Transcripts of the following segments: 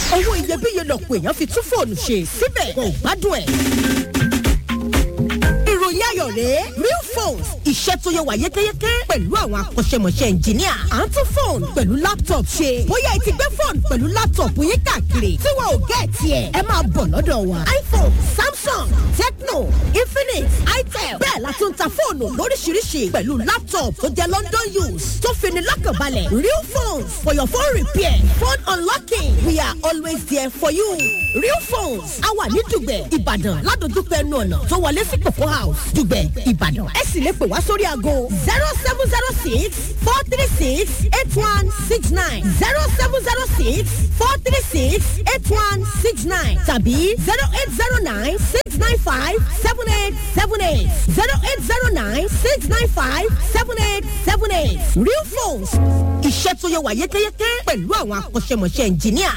owó iyebíye lọ̀pọ̀ èèyàn fi tún fóònù ṣe síbẹ̀ kò gbádùn ẹ̀. ìròyìn ayọ̀ rèé Real Phones iṣẹ́ tó yẹ wà yékéyéké pẹ̀lú àwọn akọ́ṣẹ́mọṣẹ́ ẹnjìníà à ń tún fóònù pẹ̀lú laptop ṣe bóyá ẹ ti gbé fóònù pẹ̀lú laptop yín káàkiri tí wọn ò gẹ̀ẹ́tì ẹ̀ ẹ máa bọ̀ lọ́dọ̀ wa iPhone, Samsung, Tecno, Infinix, Itel bẹ́ẹ̀ la tún ta fóònù lóríṣiríṣi pẹ̀lú laptop tó jẹ́ London use tó fini lọ́kànbalẹ̀ Real Phones for your phone repair, phone unlocking we are always there for you. Real Phones a wà ní Dùgbẹ̀ Ìbàdàn ládojúkọ ẹnu ọ̀nà tó wọlé sí Cocoa House Dùgbẹ̀ Ìbàdàn ẹ sì lè pè wá sórí aago 0706 436 8169 0706 436 8169 tàbí 0809 695 7878 0809 695 7878 Real Phones iṣẹ́ tó yẹ wà yékéyéké pẹ̀lú àwọn akọ́ṣẹ́mọṣẹ́ ẹnjìníà.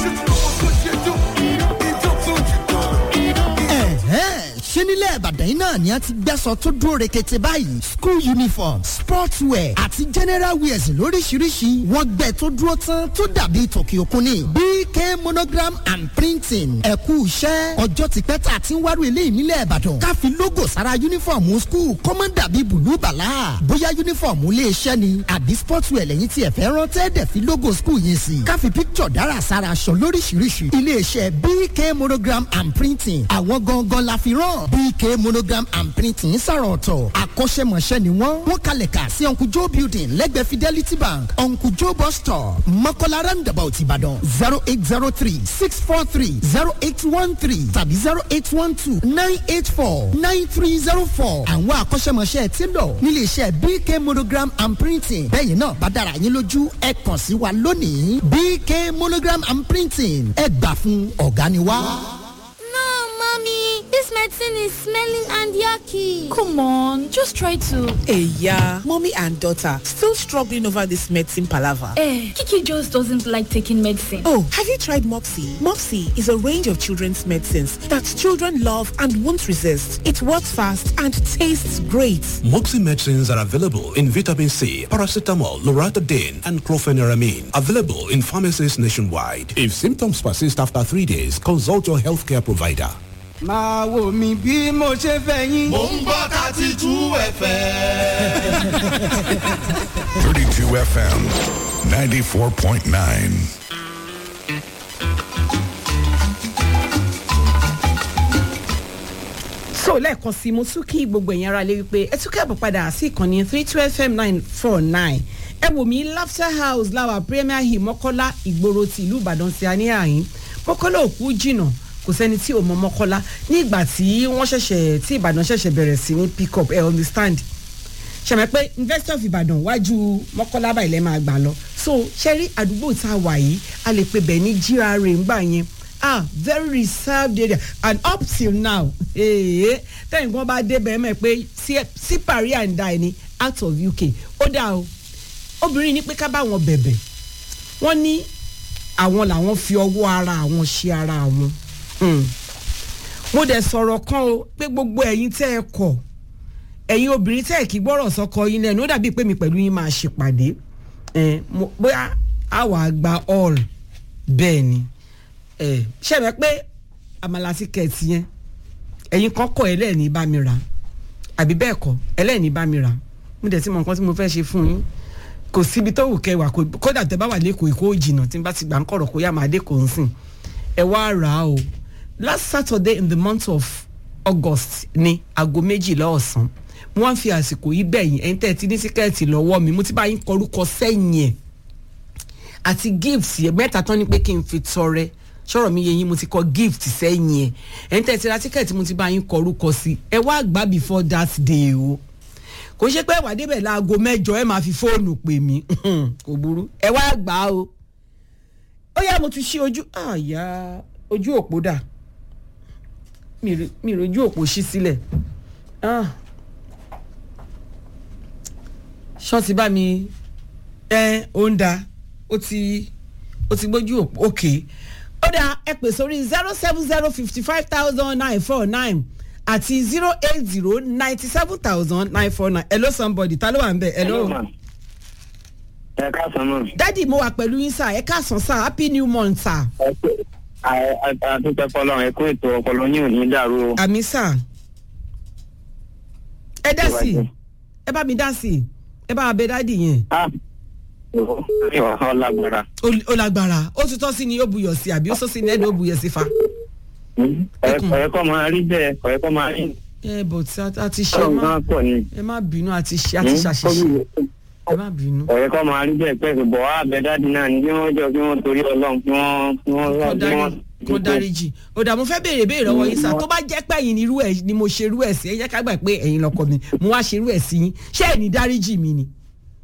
ṣé nílẹ̀ ìbàdàn yìí náà ni a ti gbẹ́sọ̀ tó dúró rekete báyìí school uniform sportswear àti general wears lóríṣiríṣi wọ́n gbẹ tó dúró tán tó dàbí tòkì òkun ni BK monogram and printing ẹ̀kú iṣẹ́ ọjọ́ ti pẹ́ tà tí ń wárú eléyìí nílẹ̀ ìbàdàn ká fi logo sára uniform school kọ́mọ́ dàbí bùlú bàlá bóyá uniform ilé iṣẹ́ ni àbí sportswear lẹ́yìn tí ẹ fẹ́ rán tẹ́ẹ̀dẹ̀ fi logo school yẹn sí ká fi picture dára sára aṣọ lóríṣiríṣi ilé iṣẹ́ BK monogram and printing àwọn gangan la fi rán BK monogram and printing sàrọ̀ ọ̀tọ̀ akọ́ṣẹ́mọṣẹ́ ni wọ́n kalẹ̀ kà sí Uncle Joe building lẹ́gbẹ̀ẹ́ Fidelity Bank Uncle Joe bus stop Mọ́kọ́lá roundabout Ìbàdàn 0803-643-0813 tàbí 0812-984-9304 àwọn akọ́ṣẹ́mọṣẹ́ ti lọ nílé iṣẹ́ BK monogram and printing bẹ́ẹ̀ náà bá dára yín lójú ẹ kàn sí wa lónìí BK monogram and printing ẹ gbà fún ọ̀gá ni wá. This medicine is smelling and yucky. Come on, just try to. Hey, yeah. Mommy and daughter still struggling over this medicine palaver. Kiki just doesn't like taking medicine. Oh, have you tried Mopsy? Mopsy is a range of children's medicines that children love and won't resist. It works fast and tastes great. Mopsy medicines are available in vitamin C, paracetamol, loratadine, and chlorpheniramine. Available in pharmacies nationwide. If symptoms persist after 3 days, consult your healthcare provider. máa wò mí bí mo ṣe fẹ́ yín. mo ń gbọ́ 32 FM. 32 FM 94.9. so lẹ́ẹ̀kan sí mo tún kí gbogbo ẹ̀yin ará lé wípé ẹ tún kẹ́bọ̀ padà sí ìkànnì 32 FM 949 ẹ wò mí Laughter House láwà Premier Hill Mọ́kọ́lá ìgboro ti ìlú Ìbàdàn ti a ní àyín Mọ́kọ́lá òkú jìnnà kò sẹ́ni tí ò mọ Mọ́kọ́lá ní ìgbà tí wọ́n ṣẹ̀ṣẹ̀ tí Ìbàdàn ṣẹ̀ṣẹ̀ bẹ̀rẹ̀ sí ní pick up understand ṣàmẹ́ pé University of Ìbàdàn wájú Mọ́kọ́lá báyìí lẹ́ máa gbà lọ so ṣẹ́rí àdúgbò tá a wà yìí a lè pe bẹ̀ ní GRA ńgbà yẹn very reserved area and up till now tẹ́yìn kan bá dé bẹ́ẹ̀ mẹ́ pé sí Paris and die ni out of UK ó dà o obìnrin ní pé ká bá wọn bẹ̀bẹ̀ wọ́n ní àwọn làwọn fi ọwọ́ ara àwọn ṣe ara àwọn mo dẹ̀ sọ̀rọ̀ kan o pé gbogbo ẹ̀yin tẹ́ ẹ kọ̀ ẹ̀yin obìnrin tẹ́ ẹ kì í gbọ́rọ̀ sọ́kọ yín lẹ́nu ó dàbí pé mi pẹ̀lú yín máa ṣèpàdé bóyá àwa gba all bẹ́ẹ̀ ni ṣẹ̀rẹ̀ pé àmàlà tíkẹ́ẹ̀tì yẹn ẹ̀yin kan kọ̀ ẹlẹ́ẹ̀ni bá mi rà àbí bẹ́ẹ̀ kọ́ ẹlẹ́ẹ̀ni bá mi rà mo dẹ̀ ti mọ nǹkan tí mo fẹ́ ṣe fún yín kò síbi tó wù kẹwàá kódà tẹ bá wà lẹ́kọ̀ọ́ ìkó jìnnà tí n bá ti gbà ń kọ̀rọ̀ kó yá máa dé kò ń sìn ẹ wá rà á o last Saturday in the month of August ni aago 12 ọ̀sán mo wá fi àsìkò yìí bẹ̀yìn ẹ̀yin tẹ́ ẹ ti ní tíkẹ́ẹ̀tì lọ́wọ́ mi mo ti bá yín kọrúkọ sẹ́yìn ẹ̀ àti gift yẹn mẹ́ta tán ni pé kí n fi tọrẹ ṣọ́rọ̀ mi yẹn yín mo ti kọ gift sẹ́yìn ẹ̀ ẹ̀yin tẹ́ ẹ ti ra tíkẹ́ẹ̀tì mo ti bá yín kọrúkọ sí ẹ wá gbà before that day o kò ṣe pé wà débẹ̀ láago 8 ẹ máa fi fóònù pè mí kò burú ẹ wá gbà o ó yá mo ti ṣí ojú àyà ojú òpó dà mi rojú òpó ṣí sílẹ̀ ṣọ́ọ̀tì bá mi ó ń da ó ti gbójú òpó òkè ó dá ẹ pè sórí 070550949 àti 080970949 hello somebody ta ló wà ń bẹ̀ hello. ẹ káàsán náà. dádì mo wà pẹ̀lú yín sá ẹ káàsán sá happy new month sá. àtúntẹ̀ fọlọ́run ẹ̀kọ́ ètò ọpọlọ yín ò ní dàrú o. àmì sà ẹ dá sí i ẹ bá mi dá sí i ẹ bá abẹ dádì yẹn. ó lágbára. ó lágbára ó ti tọ́ sí ni ó buyọ̀ sí àbí ó sọ sí ni ẹni ó buyọ̀ sí fa. ọ̀rẹ́kọ̀ máa rí bẹ́ẹ̀ ọ̀rẹ́kọ̀ máa rí. but a ti ṣe ẹ má bínú a ti ṣàṣìṣe ẹ má bínú. ọ̀rẹ́kọ̀ máa rí bẹ́ẹ̀ pẹ́ bọ̀ wá abẹ dádì náà ní kí wọ́n jọ kí wọ́n torí ọlọ́run kí wọ́n kó dáríjì ó dà mo fẹ́ béèrè lọ́wọ́ yín sá tó bá jẹ́ pé ẹ̀yin irú ẹ̀ ni mo ṣe irú ẹ̀ sí ẹ jẹ́ ká gbà pé ẹ̀yin lọ́kọ mi mo wá ṣe irú ẹ̀ sí yín ṣé ẹ̀ ní dáríjì mi ni.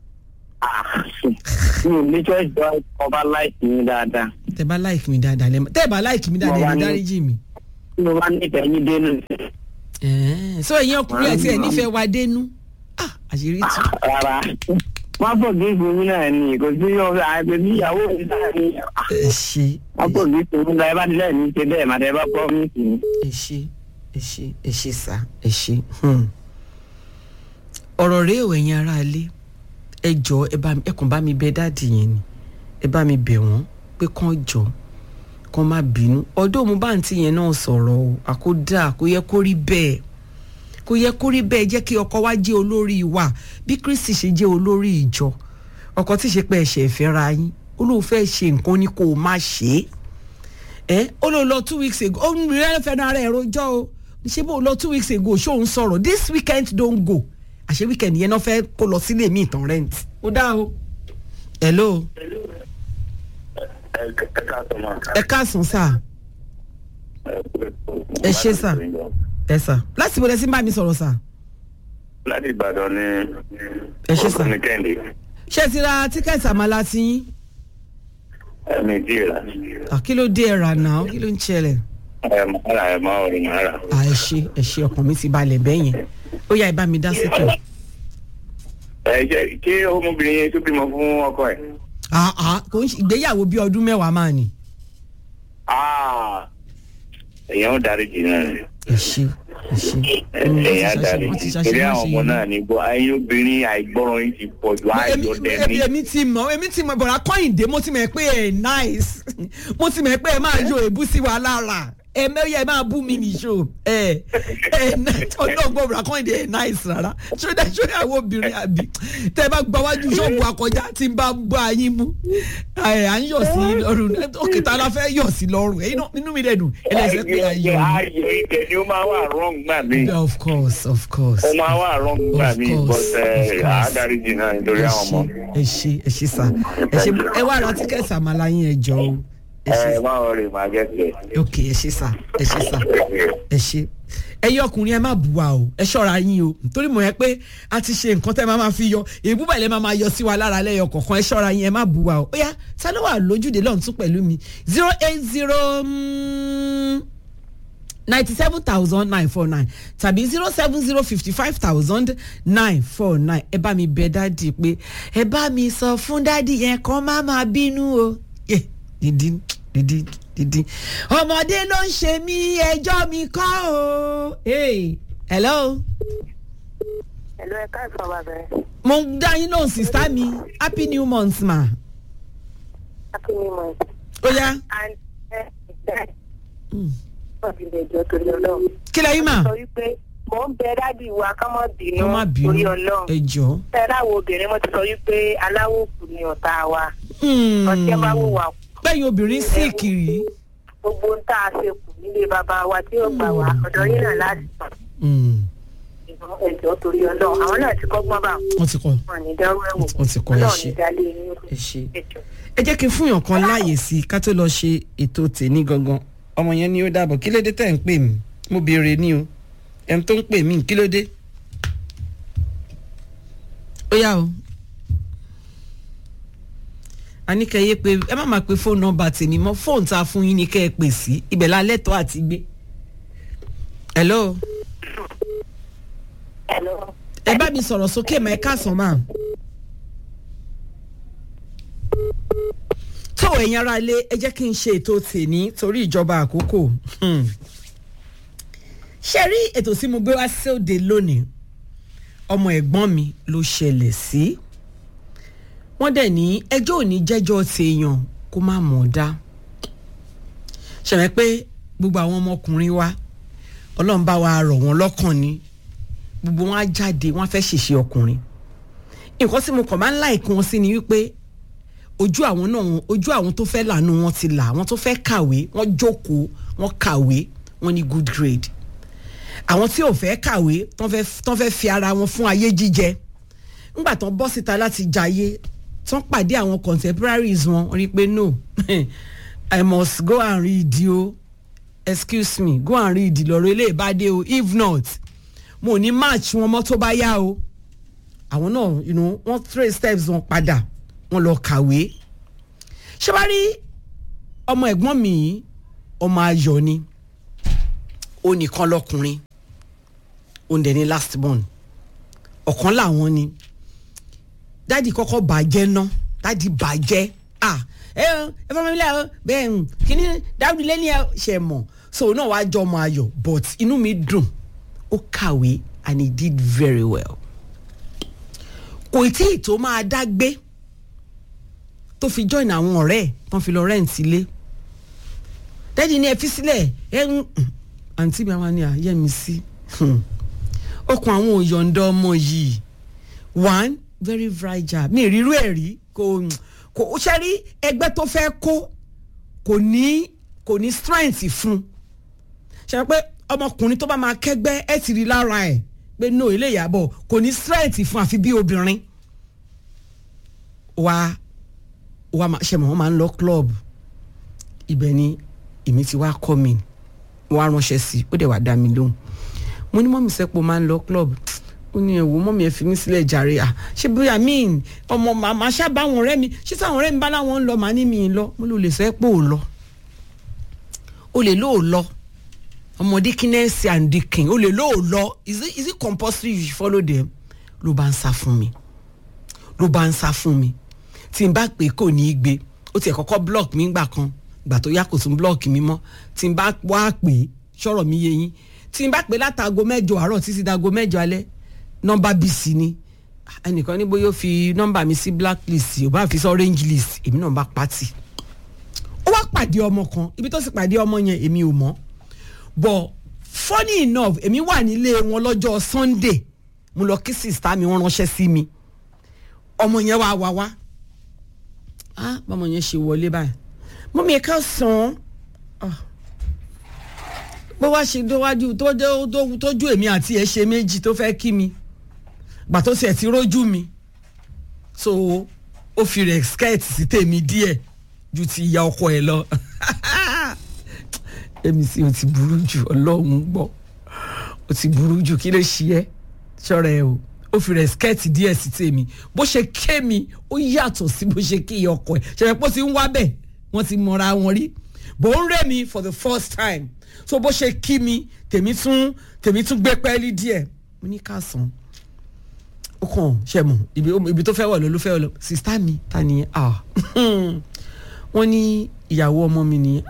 ní choice boy ọba láìkì mi dáadáa. tẹ bá láìkì mi dáadáa tẹ bá láìkì mi dáadáa ẹ ní dáríjì mi. mo bá nífẹ̀ẹ́ yín dénú. so ẹ̀yin ọkùnrin ẹ̀ tí ẹ̀ nífẹ̀ẹ́ wa dénú àṣírí tù. rárá wọ́n bọ̀ bí ìgbìmọ̀ náà ni kò sí ọ̀rọ̀ àgbẹ̀ bí ìyàwó mi náà ni. ẹ ṣe. wọ́n bọ̀ bí ìgbìmọ̀ náà ẹ bá nílẹ̀ ní ṣe bẹ́ẹ̀ màdé bá pọ́ mí sí. ẹ ṣe sá ẹ ṣe. ọ̀rọ̀ rẹ̀ ò ẹ̀yin ará ilé ẹ jọ ẹ kàn bá mi bẹ̀ dáàdì yẹn ni ẹ bá mi bẹ̀ wọ́n pé kàn jọ kàn má bínú ọdún mo bá àǹtí yẹn náà sọ̀rọ̀ o àkódà kò yẹ kó rí bẹ́ẹ̀ kò yẹ kó rí bẹ́ẹ̀ jẹ́ kí ọkọ wa jẹ́ olórí wa bí Kristi ṣe jẹ́ olórí ìjọ ọkọ tí ṣe pé ẹ̀ṣẹ̀ ìfẹ́ ra yín olóòfẹ́ ṣe nǹkan ní kò má ṣe é ó lọ 2 weeks ago ó ń rí ẹ̀fẹ́ náà rẹ̀ rojọ́ o ṣé bó lọ 2 weeks ago ṣó ń sọ̀rọ̀ this weekend don't go àṣé weekend yẹn náà fẹ́ kó lọ sílé mi ìtàn rent ó dá o. hello. ẹ káàsán sá ẹ ṣé sá ẹ sá láti bọ̀dẹ̀ sí bá mi sọ̀rọ̀ sá. láti Ìbàdàn ni ẹ ṣé sá ní Kẹ́hìndé. ṣé ti ra tíkẹ́ẹ̀tì àmàlà tí yín. ẹ̀mí díẹ̀ rà. kí ló dé ẹ̀rà náà kí ló ń ṣẹlẹ̀. ẹ máa rí màá rà. ẹ ṣé ọkàn mi ti balẹ̀ bẹ́ẹ̀ yẹn ó yá ẹ bá mi dá sétò. ṣé ọmọbìnrin yẹn tó bímọ fún ọkọ ẹ̀. kò ń ìgbéyàwó bíi ọdún mẹ́wàá máa ní. èèyàn ò dáríjì náà ni. ẹ ṣé èèyàn dáríjì eré àwọn ọmọ náà ní gbọ́ ayé obìnrin àìgbọràn yìí ti pọ̀ jù ayọ̀ dẹ́ni. èmi ti mọ̀ bọ̀dá Kọ́yìndé mo ti mọ̀ pé ẹ̀ nice mo ti mọ̀ pé ẹ máa yọ èbú sí wa lára ẹ mẹ́rin ẹ máa bú mi nìṣó ọlọ́gbọ́n bọ̀dá Kọ́yìndé ẹ̀ nice rárá ṣọdá àwọn obìnrin àbí tẹ́ ẹ bá gba wájú ṣọ́ọ̀bù akọjá tí n bá bá yín mú à ń yọ̀ sí lọ́rùn òkè tá a la fẹ́ yọ̀ sí lọ́rùn nínú mi dẹ̀ dùn ẹlẹ́sẹ̀ pé ayọ̀ ayọ̀ ìkẹ́ ni ó máa wà wrong gbà mí. of course ó máa wà wrong gbà mí but àádáríjì náà nítorí àwọn ọmọ. ẹ ṣé sá ẹ wá ra tíkẹ́ẹ̀tì àmàlà yín ẹ jọ o. máa wọlé máa gẹ́gẹ́. ok ẹ ṣé sá ẹ ṣé ẹyẹ ọkùnrin ẹ má bù wá o ẹ ṣọ́ra yín o nítorí mọ̀ ẹ́ pé a ti ṣe nǹkan tẹ́ máa fi yọ èébú bàlẹ́ máa yọ sí wa lára lẹ́yọ kọ̀ọ̀kan ẹ ṣọ́ra yín ẹ má bù wá o ó yá ta ló wà lójúde lọ́run tún pẹ̀lú mi 08097,949 tàbí 07055,949 ẹ bá mi bẹ̀ dádì pé ẹ bá mi sọ fún dádì yẹn kàn má máa bínú o dídí ọmọdé ló ń ṣe mí ẹjọ́ mi kọ́ o. hello. hello ẹ káàsán bàbá. mo ń dá yín lóhùn sísá mi happy new month ma. happy new month. ó yá. kí lẹ́yìn mà. mo ń bẹ dádì wa ká má bínú orí Ọlọ́run ẹjọ́. tẹ́láwo obìnrin mo ti sọ wípé aláwọ̀ kù ni ọ̀tá wa. ọ̀tí ẹ bá wò wá kù. bẹ́ẹ̀ obìnrin sì kiri. gbogbo ń tá a ṣe kù nílé bàbá wa tí ó gbà wá ọ̀dọ̀ yín náà láti sọ. ẹjọ́ torí Ọlọ́run àwọn náà ti kọ́gbọ́n bá wọ́n ti kọ́ wọn ní dánwó ẹ̀wò wọ́n ti kọ́ ẹ ṣe ẹ jẹ́ kí n fún yàn kan láàyè sí i ká tó lọ ṣe ètò tèmi gangan ọmọ yẹn ni ó dàbọ̀ kí ló dé tẹ̀ ń pè mí mo béèrè ní o ẹni tó ń pè mí kí ló dé ó yá o àníkẹ́yẹ pé ẹ má máa pe fóònù nọ́mbà tèmi mọ́ fóònù tá a fún yín ni kẹ́ ẹ pè sí ibẹ̀ la lẹ́tọ̀ọ́ àti gbé. hello. hello. ẹ bá mi sọ̀rọ̀ sókè mà ẹ káàsán mà. tó ẹ̀yin ará ilé ẹ jẹ́ kí n ṣe ètò tèmi torí ìjọba àkókò. ṣe rí ètò tí mo gbé wá sóde lónìí ọmọ ẹ̀gbọ́n mi ló ṣẹlẹ̀ sí. wọ́n dẹ̀ ní ẹjọ́ ò ní jẹ́jọ́ tèèyàn kó má mọ̀ ọ́ dá ṣẹ̀rẹ̀ pé gbogbo àwọn ọmọkùnrin wa ọlọ́run bá wa rọ̀ wọ́n lọ́kàn ni gbogbo wọn á jáde wọ́n á fẹ́ ṣèṣe ọkùnrin nǹkan tí mo kàn máa ń láìkí wọn sí ni wípé ojú àwọn tó fẹ́ lànà wọn ti là àwọn tó fẹ́ kàwé wọ́n jókòó wọ́n kàwé wọ́n ní good grade àwọn tí ò fẹ́ kàwé tán fẹ́ fi ara wọn fún ayé jíjẹ ńgbà tán bọ́ síta láti jayé tán pàdé àwọn contemporaries wọn rí pé no I must go and read o excuse me go and read lọ́rọ̀ ilé ìbádé o if not mo ní match wọn mọ́ tó bá yá o àwọn náà wọ́n 3 steps wọn padà wọ́n lọ kàwé ṣé bá rí ọmọ ẹ̀gbọ́n mi ọmọ ayọ̀ ni ó nìkan lọkùnrin ó ń dẹ̀ ní last born ọ̀kan làwọn ni dáàdi kọ́kọ́ bàjẹ́ ná dáàdi bàjẹ́ ẹ fọmọ mi lẹ́yìn bẹ́ẹ̀ kíní dáàdi lẹ́ni ẹ ṣe mọ̀ so náà wàá jọ ọmọ ayọ̀ but inú mi dùn ó kàwé and he did very well kò tí ì tó máa dá gbé tó fi join àwọn ọ̀rẹ́ tán fi lọ rent ilé dáàdi ní ẹ fi sílẹ̀ àǹtí mi àwọn ni àyẹ̀ mi sí ọkàn àwọn òyọ̀ǹda ọmọ yìí one very fragile mi ìrírú ẹ̀ rí kò ṣe rí ẹgbẹ́ tó fẹ́ kò ní strength fún ṣe pé ọmọkùnrin tó bá máa kẹ́gbẹ́ ẹ̀ ti rí lára ẹ̀ pé no ilé ìyàbọ̀ kò ní strength fún àfi bí obìnrin wa ṣe mọ̀ wọ́n máa ń lọ club ibẹ̀ ni èmi ti wá kọ́ mi wọ́n á ránṣẹ́ sí ó dẹ̀ wá dá mi lóhùn mo ní mọ́mí sẹ́pọ̀ máa ń lọ club ó ní ẹ̀wò mọ́mí ẹ̀ fi mí sílẹ̀ jàre ṣé bóyá ọmọ màmá ṣáàbà àwọn ọ̀rẹ́ mi ṣé táwọn ọ̀rẹ́ mi bá láwọn ń lọ màá ní mi lọ mo lè sẹ́pọ̀ ò lọ ó lè lóò lọ ọmọdé kínẹ́sì and dikin ó lè lóò lọ is it compulsory you follow them ló bá ń sá fún mi tí n bá pè kò ní í gbé ó tiẹ̀ kọ́kọ́ block mi gbà kan gbà tó yá kò tún block mi mọ́ tí n bá wá pè sọ̀rọ̀ mi yé yín tí n bá pè látago 8 àárọ̀ títí dago 8 alẹ́ nọ́mbà bc ni ẹnìkan ní bóyá ó fi nọ́mbà mi sí blacklist ò bá fi sí orange list èmi náà bá pàtì ó wá pàdé ọmọ kan ibi tó sì pàdé ọmọ yẹn èmi ò mọ̀ but funny enough èmi wà nílé wọn lọ́jọ́ sunday mo lọ kí sista mi wọ́n ránṣẹ́ sí mi ọmọ yẹn wá bọ́mọ yẹn ṣe wọlé báyìí mọ́mí ẹ̀ka sàn bó wá ṣe dówájú tójú èmi àti ẹ̀ ṣe méjì tó fẹ́ kí mi gbà tó ṣe ti rójú mi so ó fi rẹ̀ skirt sí tèmi díẹ̀ ju ti ìyá ọkọ ẹ̀ lọ èmi sì ó ti burú jù ọlọ́run gbọ́ ó ti burú jù kí ló ṣe ẹ́ ṣọ́ra ẹ o ó fi rẹ̀ skirt díẹ̀ sí tèmi bó ṣe ké mi ó yàtọ̀ sí bó ṣe kí ìyá ọkọ ẹ̀ ṣẹlẹ̀ pọ́ ti ń wá bẹ́ẹ̀ wọ́n ti mọ̀ra wọn rí bó ń rẹ̀ mi for the first time so bó ṣe kí mi tèmi tún gbé pẹ́ẹ́lí díẹ̀ mo ní ká sàn ó kàn ṣe mọ̀ ibi tó fẹ́ wọ̀ ló fẹ́ wọ̀ lọ sista mi ta ni wọ́n ní ìyàwó ọmọ mi nìyẹn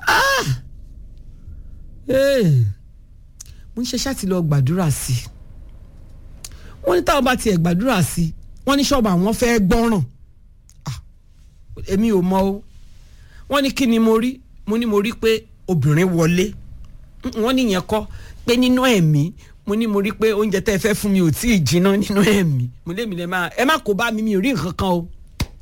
mo ń ṣe ṣáàtì lọ gbàdúrà sí i wọ́n ní táwọn bá tiẹ̀ gbàdúrà sí i wọ́n ní ṣọ́ọ̀bù àwọn fẹ́ gbọ́ràn èmi ò mọ̀ o wọ́n ní kí ni mo rí mo ní mo rí pé obìnrin wọlé wọ́n ní yẹn kọ́ pé nínú ẹ̀mí mo ní mo rí pé oúnjẹ tẹ́ ẹ fẹ́ fún mi ò tí ì jiná nínú ẹ̀mí mo lé mi lè máa ẹ má kó bá mi ò rí nǹkan kan o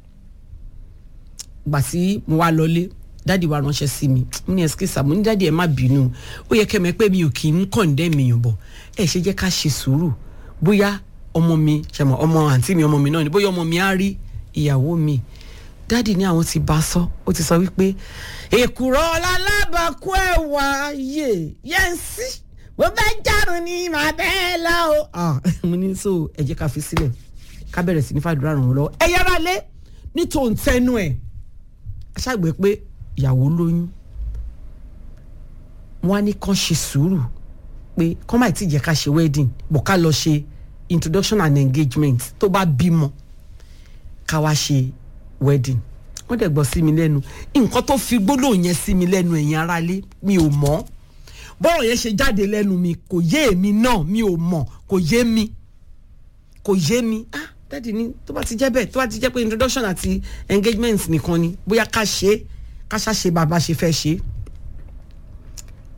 gbà sí mo wá lọlé dáàdi wa ránṣẹ́ sí mi mo ní ẹsikísà mo ní dáàdi ẹ má bínú ó yẹ kẹ́mẹ́ pé mi ò kì í kọ̀ǹdẹ́ mi yàn bọ̀ ẹ ṣe jẹ́ ká ṣe sùúrù bóyá ọmọ mi ṣẹmọ ọmọ àǹtí mi ọmọ mi náà ni bóyá ọmọ mi á rí ìyàwó mi dáàdi ní àwọn ti bá sọ ó ti sọ wípé èkùrọ́ ọlálábàákú ẹ̀wà yẹ́nsì bó bá járun ní màá bẹ́ẹ̀ lọ o. mo ní so ẹ jẹ́ ká fi sílẹ̀ ká bẹ̀rẹ̀ sí ní fàdúrà ràn wọ́n lọ́wọ́ ẹ yára lé ní tòǹtẹ́nu ẹ̀ aṣáàgbé pé ìyàwó lóyún wọn á ní kán ṣe sùúrù pé kán máa ti jẹ́ ká ṣe wedding bọ̀ ká lọ ṣe introduction and engagement tó bá bímọ ká wá ṣe wedding wọ́n dẹ̀ gbọ́ sí mi lẹ́nu nǹkan tó fi gbólóhùn yẹn sí mi lẹ́nu ẹ̀yin aráalé mi ò mọ̀ bọ́rọ̀ yẹn ṣe jáde lẹ́nu mi kò yé èmi náà mi ò mọ̀ kò yé mi dáàdi ni tó bá ti jẹ́ bẹ́ẹ̀ tó bá ti jẹ́ pé introduction àti engagement nìkan ni bóyá ká ṣe bàbá ṣe fẹ́ ṣe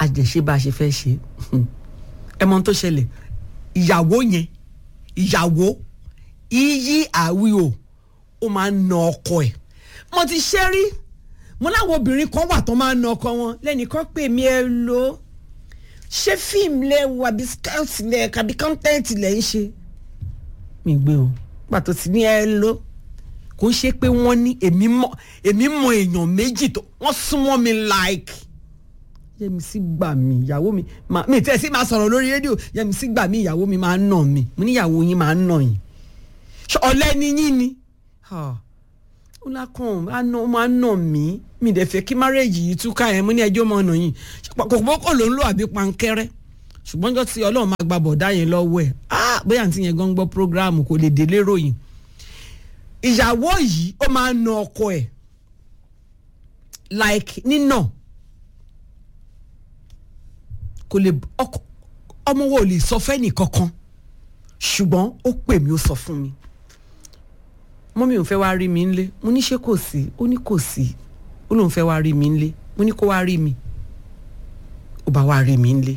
àjẹṣe bá a ṣe fẹ́ ṣe ẹ mọ ohun tó ṣẹlẹ̀ ìyàwó yẹn ìyàwó iyì àwíò ó máa ń na ọkọ ẹ̀ mo ti ṣe rí mo láwọn obìnrin kan wà tó máa ń na ọkọ wọn lẹ́nìkan pè mí ẹ lò ṣé fíìmù lẹ wà bí scout lẹ kàbí content lẹ ń ṣe mi gbé o pàtó ti ní ẹ lò kò ń ṣe pé wọ́n ní èmi mọ èèyàn méjì tó wọ́n súnmọ́ mi like Yẹmisí gbà mí ìyàwó mi mi tẹ́ sí máa sọ̀rọ̀ lórí rédíò Yẹmisí gbà mí ìyàwó mi máa ń nà mí mo ní ìyàwó yín máa ń nà yín ọ̀lẹ ni yín ni ó lákàn ó máa ń nà mí mi dẹ̀ fẹ́ kí márẹ́jì yìí túká ẹ̀ mo ní ẹjọ́ mọ́ ọ̀nà yìí kòkòkò ló ń lò àbí pankẹ́rẹ́ ṣùgbọ́n jọ́ tí Ọlọ́run máa gba bọ̀dá yẹn lọ́wọ́ ẹ̀ bóyá àǹtí yẹn gan gbọ́ prógráàmù kò lè délé ròyìn ìyàwó yìí ó máa ń na ọkọ ẹ̀ like nínà kò lè ọmọ wo lè sọ fẹ́ nìkankan ṣùgbọ́n ó pè mí ó sọ fún mi mọ́mí òun fẹ́ wá rí mi ńlé mo ní ṣé kò sí ó ní kò sí ó lóun fẹ́ wá rí mi ńlé mo ní kó wá rí mi ó bá wá rí mi ńlé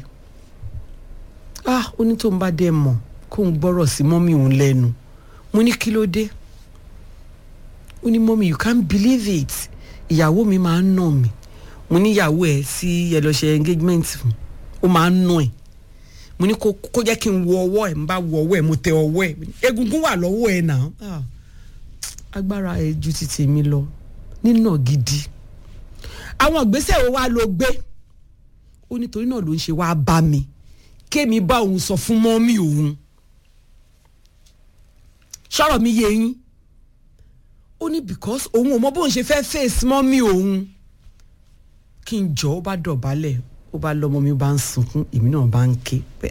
ó ní tóun bá dé mọ̀ kóun gbọ́rọ̀ sí mọ́mí òun lẹ́nu mo ní kí ló dé ó ní mọ́mí you can't believe it ìyàwó mi máa ń nà mí mo ní ìyàwó ẹ̀ sí ẹ lọ ṣe engagement fún ó máa ń nà ẹ̀ mo ní kó jẹ́ kí n wo ọwọ́ ẹ̀ n bá wo ọwọ́ ẹ̀ mo tẹ ọwọ́ ẹ̀ egungun wà lọ́wọ́ ẹ̀ náà agbára ẹ̀ ju ti tèmi lọ nínà gidi àwọn ìgbésẹ̀ wo wá ló gbé ó nítorí náà ló ń ṣe wá bá mi kémi bá òun sọ fún mọ́mí òun ṣọ́rọ̀ mi yé yín ó ní because òun ò mọ bóun ṣe fẹ́ face mọ́mí òun kí n jọ ó bá dọ̀bálẹ̀ ó bá lọ́mọ mi bá ń sunkún èmi náà bá ń ké pé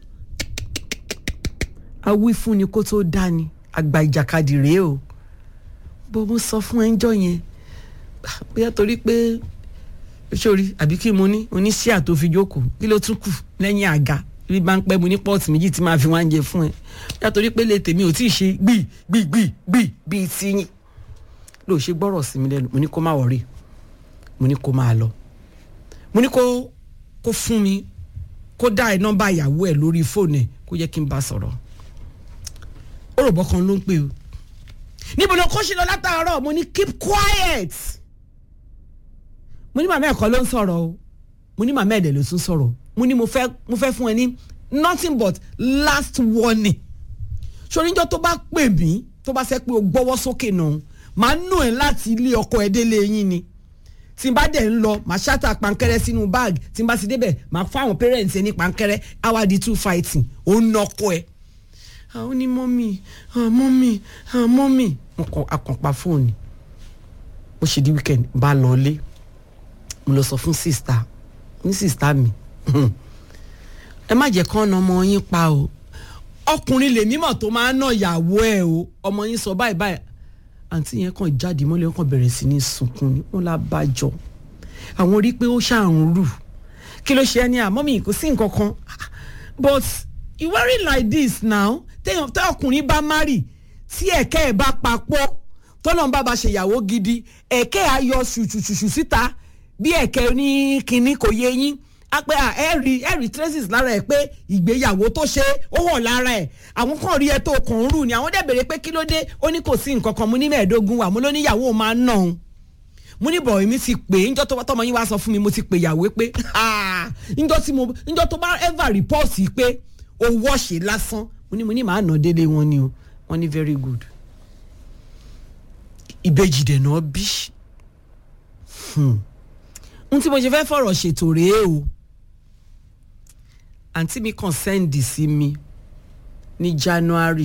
awí fún ni kó tó dání àgbà ìjàkadì rèé o bó mo sọ fún ẹjọ́ yẹn bóyá torí pé sórí àbí kí mo ní oníṣíà tó fi jókòó kí ló tún kù lẹ́yìn àga bí bá ń pẹ́ mo ní pọ́ọ̀tì méjì tí máa fi wá ń jẹ fún ẹ bóyá torí pé lè tèmi ò tí ì ṣe gbì bíi tiyín ló ṣe gbọ́rọ̀ sí mi lẹ́nu mo ní kó má wọ̀rí mo ní kó máa lọ mo ní kó fún mi kó dá ẹ nọ́mbà ìyàwó ẹ lórí fóònù ẹ kó jẹ́ kí n bá sọ̀rọ̀ ó rò bọ́kan ló ń pè o níbo ló kó ṣe lọ látàárọ̀ mo ní keep quiet mo ní màmá ẹ̀kọ́ ló ń sọ̀rọ̀ o mo ní màmá ẹ̀dẹ̀ ló tún sọ̀rọ̀ mo ní mo fẹ́ fún ẹ ní nothing but last warning ṣoníjọ́ tó bá pè mí tó bá sẹ́ pé o gbọ́wọ́ sókè náà màá nù ẹ́ láti ilé ọkọ ẹ̀ délé yín ni tí n bá dẹ̀ ń lọ màá ṣáàtà pankẹ́rẹ́ sínú báàgì tí n bá ti débẹ̀ màá fáwọn parents ẹ ní pankẹ́rẹ́ àwa di two fighting ó ń nọkọ ẹ̀ àwọn ní mọ́mì mo kàn àkànpá fóònù ó ṣe di weekend bá lọ lé mo lọ sọ fún sista ní sista mi ẹ má jẹ́ kán ọmọ yín pa o ọkùnrin lè mímọ̀ tó máa ń ná ìyàwó ẹ̀ o ọmọ yín sọ báyìí àǹtí yẹn kàn jáde mọ́lẹ̀ wọn kàn bẹ̀rẹ̀ sí ní sunkún ni wọn la bá jọ àwọn rí pé ó ṣàrùn rù kí ló ṣe ẹni àmọ́mì kò sí nǹkan kan but you wearing like this now tẹ́ ọkùnrin bá marry tí ẹ̀kẹ́ ẹ̀ bá papọ̀ tọ́lọ́n bá ṣèyàwó gidi ẹ̀kẹ́ ayọ̀ ṣùṣùṣùṣù síta bí ẹ̀kẹ́ ní kinní kò yé yín á pé ẹ̀rí traces lára ẹ̀ pé ìgbéyàwó tó ṣe ó hàn lára ẹ̀ àwọn kan rí ẹ tó kàn ń rù ni àwọn dẹ̀ bèrè pé kí ló dé ó ní kò sí nǹkan kan mo ní 15 wà mo ló níyàwó máa ń nà òun mo ní bọ̀ èmi ti pè é njọ́ tọmọ yín wá sọ fún mi mo ti pè ìyàwó pé njọ́ tó bá ever report pé o wọ́ọ̀ṣì lásán mo ní màá nà délé wọn ni o wọ́n ní very good ìbejì dẹ̀ náà bí n tí mo ṣe fẹ́ fọ̀rọ̀ ṣètò rèé o àǹtí mi kàn sẹ́ndì sí mi ní January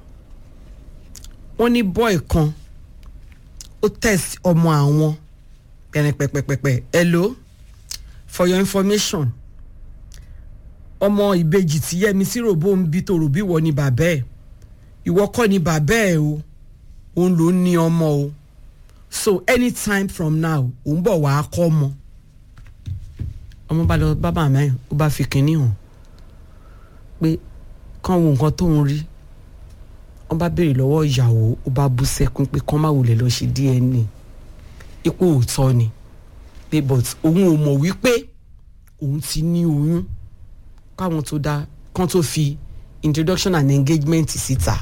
wọ́n ní boy kan ó test ọmọ àwọn pẹ̀rẹ̀pẹ̀pẹ̀pẹ̀ hello for your information ọmọ ìbejì tí Yẹmisí ròbó ń bí tó ròbí wọ ni bàbá ẹ̀ ìwọ kọ́ ni bàbá ẹ̀ o òun ló ní ọmọ o so anytime from now òun bọ̀ wá kọ́ ọmọ bá lọ bá màmá ẹ̀ ó bá fi kinní hàn pé kán wo nǹkan tó ń rí wọ́n bá béèrè lọ́wọ́ ìyàwó ó bá bú sẹ́kún pé kán má wulẹ̀ lọ ṣe DNA ipò òótọ́ ni pé but òun ò mọ̀ wípé òun ti ní oyún káwọn tó dá kán tó fi introduction and engagement síta.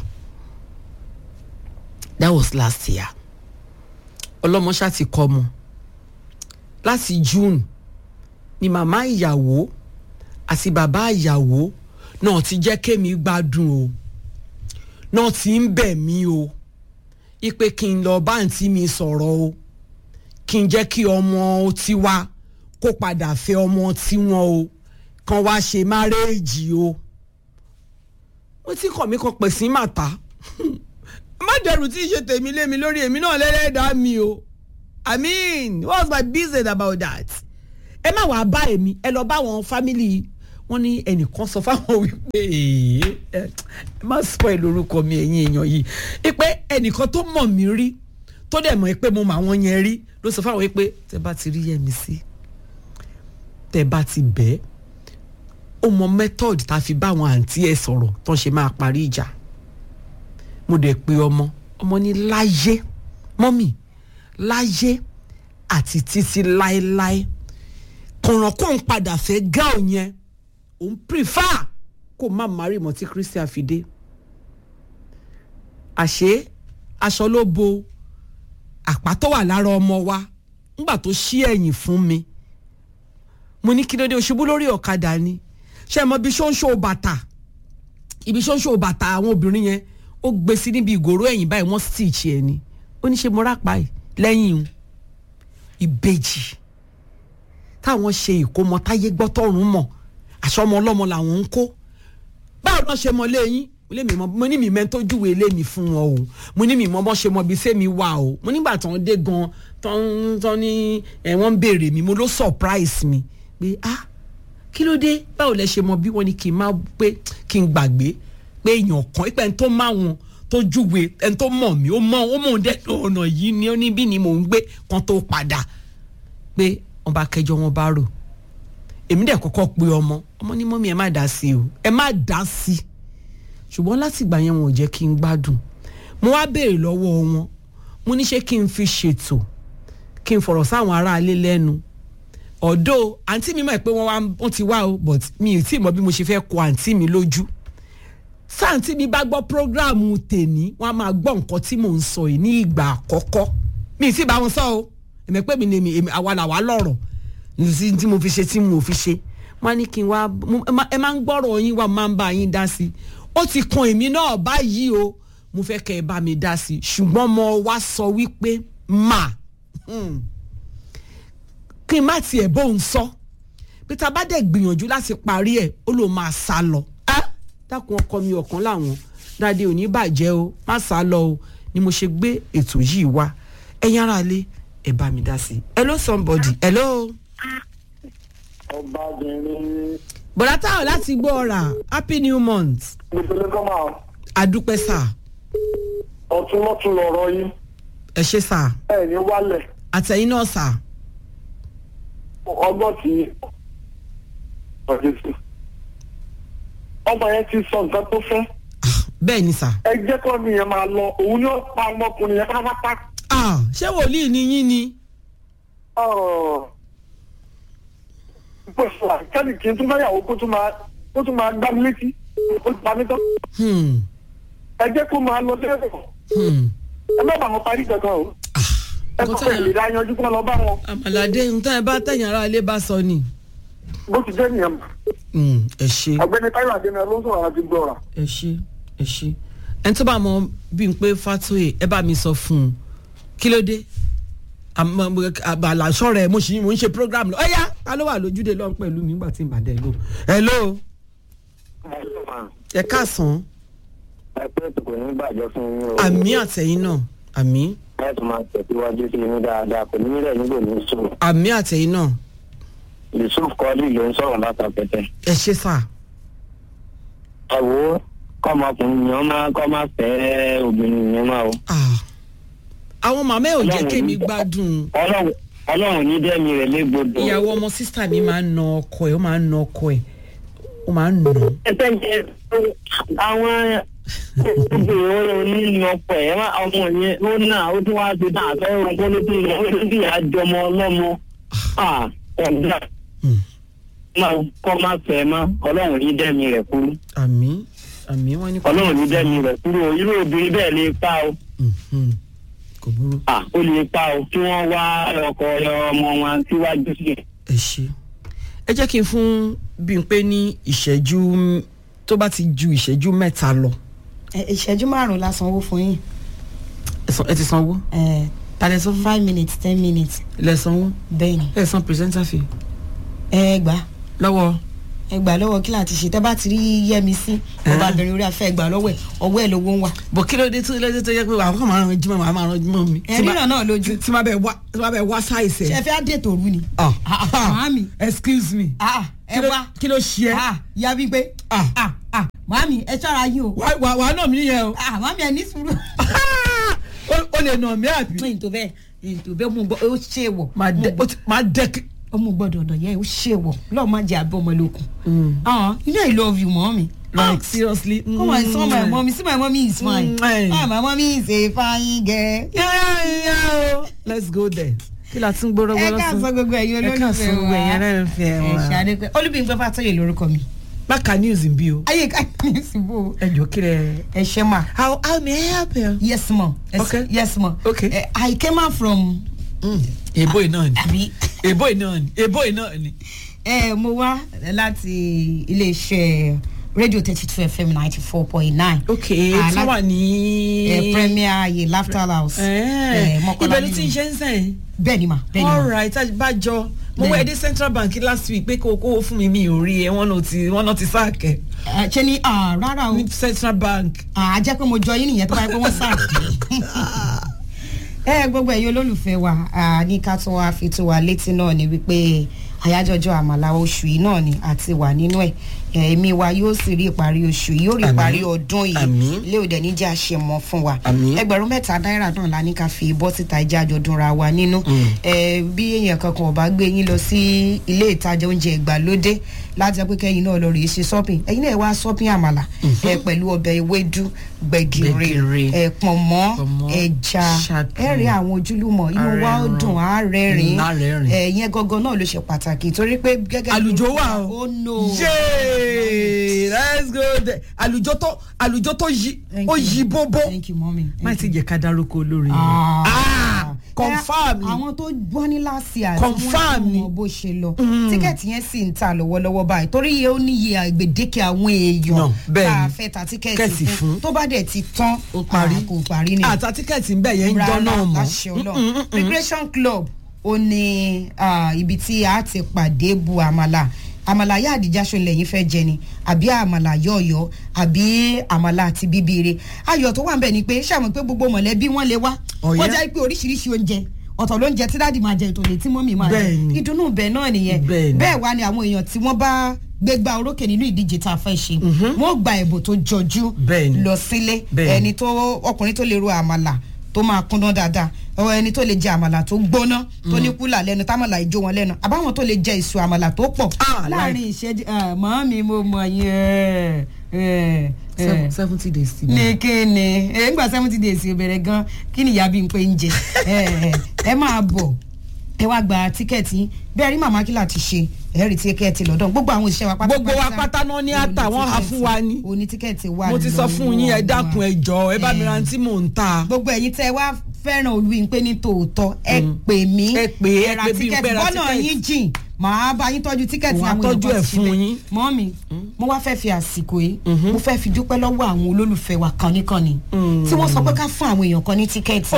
That was last year. Ọlọ́mọ ṣá ti kọ́ ọmọ láti June ni màmá ìyàwó àti bàbá ìyàwó náà ti jẹ́ kémi gbádùn o náà ti ń bẹ̀ mí o ipe kí n lọ bá àǹtí mi sọ̀rọ̀ o kí n jẹ́ kí ọmọ tiwa kó padà fẹ́ ọmọ tiwọn o kan wá ṣe márẹ́ẹ̀jì o wọ́n ti kọ̀ mí kan pè sí màtá má dẹrù tí ìṣe tèmi lé mi lórí èmi náà lẹ́lẹ́dàá mi o I mean what's my business about that ẹ má wàá bá èmi ẹ lọ bá àwọn family wọn ní ẹnìkan sọ fáwọn wípé ẹ má spoil orúkọ mi ẹ̀yin èèyàn yìí pé ẹnìkan tó mọ̀ mí rí tó dẹ̀ mọ̀ pé mo mọ̀ àwọn yẹn rí ló sọ fáwọn wípé tẹ bá ti rí Yẹ́misí tẹ bá ti bẹ́ẹ̀ ó mọ method tá a fi bá àwọn àǹtí ẹ sọ̀rọ̀ tó ń ṣe máa parí ìjà mo dẹ̀ pé ọmọ ní láyé mọ́mì láyé àti títí láéláé kọ̀ràn kó ń padà fẹ́ gáò yẹn òun prefer kó má marry mọ́ tí Christian fi dé àṣé aṣọ ló bo àpá tó wà lára ọmọ wa nígbà tó ṣí ẹ̀yìn fún mi mo ní kí ló dé òṣùbù lórí ọ̀kadà ni ṣé ẹ mọ ibi ṣóńṣó bàtà àwọn obìnrin yẹn ó gbé sí níbi ìgòrò ẹ̀yìn báyìí wọ́n stitch ẹ̀ ni ó ní ṣe mo rápa ẹ̀ lẹ́yìn ìbejì táwọn ṣe ìkómọ táyé gbọ́ tọ́run mọ̀ àṣọ ọmọ ọlọ́mọ làwọn ń kó báwo náà ṣe mọ léyìn mo ní mi mẹ́ tó júwe lé mi fún wọn o mo ní mi mọ́ bọ́ ṣe mọ bí sẹ́mi wà o mo nígbà tó ń dé gan tán ní wọ́n ń béèrè mi mo ló surprise mi pé kí ló dé báwo lẹ ṣe mọ bí wọ́n ní kí n má pé kí n gbàgbé pé èèyàn kan pé ẹni tó má wọn tó júwe ẹni tó mọ̀ mí ó mọ̀ dẹ́nu ọ̀nà yìí ni ó ní bí ni mò ń gbé kan tó padà pé wọ́n bá kẹjọ wọn bá rò èmi dẹ̀ kọ́kọ́ pe ọmọ ní mọ́mí ẹ má dá sí o ẹ má dá sí ṣùgbọ́n látìgbà yẹn wọn ò jẹ́ kí n gbádùn mo wá béèrè lọ́wọ́ wọn mo ní ṣé kí n fi ṣètò kí n fọ̀rọ̀ sáwọn aráalé lẹ́nu ọ̀dọ́ àǹtí mi mọ̀ pé wọ́n ti wá o but mi ò tí ì mọ̀ bí mo ṣe fẹ́ kọ àǹtí mi lójú sáǹtí mi bá gbọ́ prógráàmù tèmi wọ́n á máa gbọ́ nǹkan tí mò ń sọ yìí ní ìgbà àkọ́kọ́ mi ì tí ì bá wọn sọ o èmi pé mi ni àwa làwa lọ́rọ̀ ní tí mo fi ṣe tí mo fi ṣe wọ́n á ní kí n wá ẹ máa ń gbọ́rọ̀ yín wá máa ń bá yín dá sí ó ti kan èmi náà báyìí o mo fẹ́ kẹ́ ẹ bá mi dá sí ṣùgbọ́n mo wá sọ wípé kí n má tiẹ̀ bóun sọ pé tá a bá dẹ̀ gbìyànjú láti parí ẹ̀ ó lóun máa sá lọ dákun ọkọ mi ọ̀kan láwọn dáadé ò ní bàjẹ́ o má sá lọ o ni mo ṣe gbé ètò yìí wá ẹ̀yin ará ilé ẹ bá mi dá sí. Hello somebody hello. ọbabìnrin. bọ̀dá táwọn láti gbọ́ ọ̀rà happy new month. ìpínlẹ̀ kọ́mà. adúpẹ́ sà. ọ̀tún lọ́tún lọ̀rọ̀ yín. ẹ ṣé sà. ẹ ní wálẹ̀. àtẹ̀yìn náà sà. ọgbọ́n tí ọ̀dẹ́sì. ọmọ yẹn ti sọ nǹkan tó fẹ́. bẹ́ẹ̀ ni sà. ẹ jẹ́ kọ́ mi yẹn máa lọ òun ni ó pa ọmọkùnrin yẹn pátápátá. ṣé wòlíì ni yín ni. pẹ̀sù àkẹ́lì kí n tún bá yàwó kó tún máa gbá mi létí ó ti pa mí tán. ẹ jẹ́ kó máa lọ lẹ́rọ̀. ẹ má bà wọn parí kankan o. ẹ kọ́ pé ìlera yanjú kó lọ bá wọn. àmàlàdé nǹkan ẹ bá tẹ̀yìn ara ilé bá sọ ni. bó ti jẹ́ nìyẹn. ẹ ṣe. ọ̀gbẹ́ni Táyọ̀ Adéna ló ń sọ̀rọ̀ àti gbọ́ra. ẹ ṣe ẹni tó bá mọ bí n pé Fatoye ẹ bá mi sọ fún un kí ló dé àbàlàṣọ rẹ mo ń ṣe program lọ ọyá ta ló wà lójúde lọ pẹ̀lú mi nígbà tí n bá dẹ lò. hello. ẹ káàsán. ẹ pé ètò kò ní bàjẹ́ fún yín o. àmì àtẹ̀yìn náà àmì. ẹ tún máa tẹ̀síwájú sí inú dáadáa kò ní nílẹ̀ nígbò ní sùn. àmì àtẹ̀yìn náà. Yusuf Kọ́lí ló ń sọ̀rọ̀ látàpẹ́tẹ́. ẹ ṣé sà. ẹ wo kọ́mọkùnrin yẹn kọ́ máa fẹ́ obìnrin yẹn máa o. àwọn màmá ẹ̀ ò jẹ́ kémi gbádùn. ọlọ́run ní dẹ́mi rẹ̀ légbodò. ìyàwó ọmọ sísítà mi máa ń na ọkọ ẹ̀ ó máa ń na ọkọ ẹ̀ ó máa ń nà. ẹsẹ̀ jẹ́ àwọn obìnrin oníyan ọkọ ẹ̀ ọmọ yẹn ó náà ó tún wá ti náà fẹ́ ọkọ ló tún lọ ó tún bí àjọmọ ọlọ́mọ ọ̀gá. kọ́ máa fẹ́ mọ́ ọlọ́run ní dẹ́mi rẹ̀ kúrú. àmì wọn ní. ọlọ́run ní dẹ́mi rẹ̀ kúrú irú obìnrin bẹ́ẹ̀ lè pa o. kò burú. ó lè pa o kí wọ́n wá ọkọ ọmọ wọn síwájú sí ẹ̀. ẹ ṣe ẹ jẹ́ kí n fún Bímpé ní ìṣẹ́jú tó bá ti ju ìṣẹ́jú mẹ́ta lọ. ìṣẹ́jú 5 la sanwó fún yín. ẹ ti sanwó. tàlẹ́ sọ 5 minutes 10 minutes. lẹ sanwó. bẹ́ẹ̀ni. ẹ san presenter fee. ẹ gbà. lọ́wọ́. ẹ gbà lọ́wọ́ kí láti ṣe tẹ́ bá ti rí yẹ́mi sí ọbabìnrin orí afẹ́ gbà lọ́wọ́ ẹ̀ ọwọ́ ẹ̀ lówó ń wà. bọ̀ kí ló dé tó yẹ pé àwọn kan máa ràn jùmọ̀ máa ràn jùmọ̀ mi. ríran náà lójú. tí máa bẹ wá sáìsẹ̀. ṣe fẹ́ dé tòru ni. màámi. excuse me. ẹ wá. kí ló ṣe é. ya bí pé. màámi ẹ ṣọ́ra yín o. wàá náà mi yẹn o. màámi ẹ ní sùúrù. o lè nà mí àbí. ètò bẹ́ẹ̀ mo gbọ́ ó ṣe wọ̀. máa dẹ́k. ọmọ gbọ́dọ̀ ọ̀dọ̀ yẹ ó ṣe wọ̀ lọ́ọ̀ má jẹ́ abẹ́ ọmọ lókun. you know I love you mommy. Like seriously. Come on, so my mommy. See my mommy is fine. My mommy is a fine girl. Yeah. Let's go there. Kí la tún gbọ́dọ̀ ẹ ká sọ gbogbo ẹ̀yin olólùfẹ́ wa. ẹ ká sọ gbogbo ẹ̀yin olólùfẹ́ wa. ẹ ṣàdé pé Olúbímpé Fátóyè lórúkọ mi. Báka news ń bí o. Ayé ká news bò. Ẹ jọ kí lẹ. Ẹ ṣe ma. How may I help you? Yes ma. Okay. Yes ma. Okay. I came out from. Èbó iná ni. Èbó iná ni. Mo wá láti iléeṣẹ́ Radio 32 FM 94.9. Okay, tí wà ní. Premier Ye Laughter House. Ibẹ̀ ló ti ń ṣe ń sẹ́yìn. Bẹ́ẹ̀ni ma. All right, àbájọ mo wẹ̀ dé Central Bank last week pé kó kówó fún mi ò rí ẹ wọ́n náà ti sáàkẹ́. ṣe ni rárá o. ní Central Bank. a jẹ́ pé mo jọ yín nìyẹn tó bá yẹ pé wọ́n sáàkẹ́. Gbogbo ẹ̀yin olólùfẹ́ wa ní ká tún wá fi tó wa létí náà ni wípé àyájọ́jọ́ àmàlà oṣù yìí náà ni àti wà nínú ẹ̀ ẹ̀mí wa yóò sì rí ìparí oṣù yìí yóò rí ìparí ọdún yìí ilé òde níjà ṣe mọ́ fún wa ẹgbẹ̀rún mẹ́ta náírà náà la ní ká fi bọ́ síta ìjà àjọ̀dúnra wa nínú bí èèyàn kankan ò bá gbé yín lọ sí ilé ìtajà oúnjẹ ìgbàlódé láti ẹ pé kẹ́yìn náà lọ rèé ṣe shopping ẹ̀yin náà wá shopping àmàlà pẹ̀lú ọbẹ̀ ewédú gbẹ̀gìrì pọ̀nmọ́ ẹja ẹ̀rí àwọn ojúlùmọ̀ inú wa ó dùn á rẹ́rìn ẹ̀yẹn gangan náà ló ṣe pàtàkì torí pé gẹ́gẹ́ bí àlùjọ wà ó let's go there àlùjọ tó yí bóbó má ti jẹ ká dárúkọ olórin confam ni àwọn tó gbọ́ ní láti àti confam ni bó ṣe lọ tíkẹ́ẹ̀tì yẹn sì ń ta lọ́wọ́lọ́wọ́ báyìí torí yẹ ó níye àgbèdéke àwọn èèyàn tá a fẹ́ ta tíkẹ́ẹ̀tì fún tó bá dẹ̀ ti tán kò parí ni àtà tíkẹ́ẹ̀tì ń bẹ̀ yẹn ń dán náà mọ́ Recreation Club ó ní ibi tí a ti pàdé bu àmàlà yá àdìjà ṣọlẹ̀ yín fẹ́ jẹ ni àbí àmàlà yọ̀ọ̀yọ̀ àbí àmàlà àti bíbire ayọ̀ tó wà ń bẹ̀ ni pé ṣàmù pé gbogbo mọ̀lẹ́bí wọn lè wá wọ́n jẹ́ pé oríṣiríṣi oúnjẹ ọ̀tọ̀ ló ń jẹ tí dáàdì máa jẹ ìtòlè tí mọ́mì máa jẹ ìdùnnú bẹ́ẹ̀ náà nìyẹn bẹ́ẹ̀ wá ni àwọn èèyàn tí wọ́n bá gbégbá orókè nínú ìdíje tá a fẹ́ ṣe wọ́n gba ẹ̀bùn tó jọjú lọ sílé ẹni tó ọkùnrin tó lè ro àmàlà tó máa kúnná dáadáa ẹni tó lè jẹ àmàlà tó gbóná tó ní kúlà lẹ́nu támàlà ìjó wọn lẹ́nu àbáwọn tó lè jẹ ìṣù àmàlà tó pọ̀ láàrin ìṣẹ́jú màámi mo mọ̀ yẹn 70 days ti bẹ̀rẹ̀. ní kíni nígbà 70 days bẹ̀rẹ̀ gan kí ni ìyá Bímpé ń jẹ ẹ máa bọ̀ ẹ wá gba tíkẹ́ẹ̀tì bẹ́ẹ̀ rí màmá kílà ti ṣe ẹ rí tíkẹ́ẹ̀tì lọ́dọ̀ gbogbo àwọn òṣìṣẹ́ wa pátá. gbogbo wa pátá náà ní àtà wọn hà fún wa ní. oní tíkẹ́ẹ̀tì wà lọ́wọ́ mo ti sọ fún yín ẹ dákun ẹ jọ̀ọ́ ẹ bá mi rántí mò ń ta. gbogbo ẹ̀yin tẹ́ wá fẹ́ràn Olúbímpé ní tòótọ́ ẹ pè mí ẹ ra tíkẹ́ẹ̀tì bọ́nà yín jìn màá bá yín tọ́jú tíkẹ́ẹ̀tì àwọn èèyàn kan síbẹ̀ mọ́mì mo wá fẹ́ fi àsìkò yìí mo fẹ́ fi dúpẹ́ lọ́wọ́ àwọn olólùfẹ́ wa kànníkànní tí wọ́n sọ pé ká fún àwọn èèyàn kan ní tíkẹ́ẹ̀tì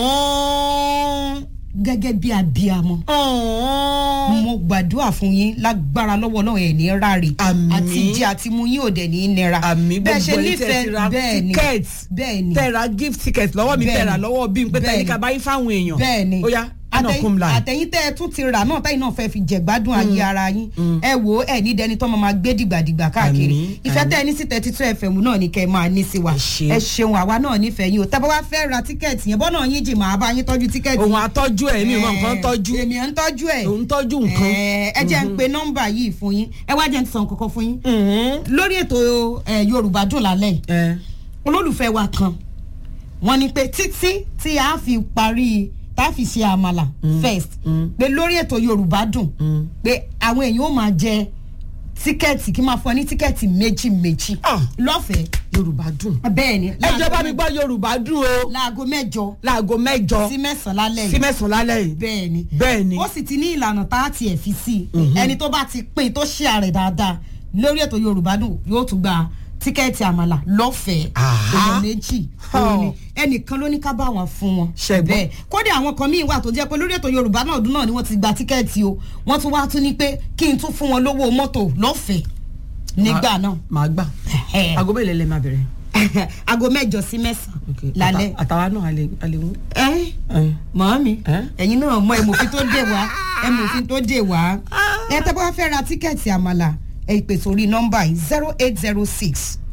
gẹ́gẹ́ bí abiyamọ mo gbàdúrà fún yín lágbára lọ́wọ́ náà ẹ̀ ní ráre àti jẹ àti mu yín ò dẹ̀ ní nira bẹ́ẹ̀ ṣe nífẹ̀ẹ́ bẹ́ẹ̀ ni tẹ̀ra gift ticket lọ́wọ́ mi tẹ̀ra lọ́wọ́ Bímpé tẹ̀lé ká báyìí fáwọn èèyàn bẹ́ẹ̀ ni ó yá àtẹ̀yìn tẹ́ ẹ tún ti rà náà tẹ́yìn náà fẹ́ fi jẹ̀gbádùn ayé ara yín ẹ wò ẹ ní dẹni tó máa gbé dìgbàdìgbà káàkiri ìfẹ́ tẹ́ ẹ ní sí 32 FM náà ni kẹ́ ẹ máa ní sí wa ẹ ṣeun àwa náà nífẹ̀ẹ́ yín o tẹ́ bá wá fẹ́ ra tíkẹ́ẹ̀tì yẹn bọ́nà yín jì máa bá yín tọ́jú tíkẹ́ẹ̀tì. òun àtọ́jú ẹ̀ mi ò mọ nǹkan tọ́jú. èmi à ń tọ́jú ẹ̀. òun tọ́jú nǹkan. ẹ jẹ́ ń pe nọ́mbà yìí fún yín ẹ wá jẹ́ ń sọ nǹkan kan fún yín. lórí ètò Yorùbá Dùn lálẹ́ olólùfẹ́ wa kan wọ́n ní pé títí tí a fi parí tá a fi ṣe àmàlà first pé lórí ètò Yorùbá Dùn pé àwọn èèyàn ó máa jẹ tíkẹ́ẹ̀tì kí n máa fún ẹ ní tíkẹ́ẹ̀tì méjì lọ́fẹ̀ẹ́. yorùbá dùn. bẹ́ẹ̀ ni. ẹ jọba mi gbọ́ yorùbá dùn o. láago mẹ́jọ. sí 9 lálẹ́ yìí. sí 9 lálẹ́ yìí. bẹ́ẹ̀ ni. ó sì ti ní ìlànà tá a tiẹ̀ fi sí i. ẹni tó bá ti pín tó ṣe àrẹ̀ dáadáa lórí ètò yorùbá dùn yóò tún gba tíkẹ́ẹ̀tì àmàlà lọ́fẹ̀ẹ́ èèyàn méjì ẹnìkan ló ní ká bá wọn fún wọn. bẹ́ẹ̀ kódà àwọn kan míì wà tó jẹ́ pé lórí ètò yorùbá náà ọdún náà ni wọ́n ti gba tíkẹ́ẹ̀tì o wọ́n tún wá tún ní pé kí n tún fún wọn lówó mọ́tò lọ́fẹ̀ẹ́ nígbà náà. màá gbà aago mélòó lẹ máa bẹ̀rẹ̀. aago 9 sí 9 lálẹ́. àtàwa náà alẹ́ wú. màámi ẹ̀yin náà mọ ẹ̀mọ̀fin tó dé wá ẹ tẹ́ bá fẹ́ ra tíkẹ́ẹ̀tì àmàlà ẹ pè sórí nọ́mbà yìí 0806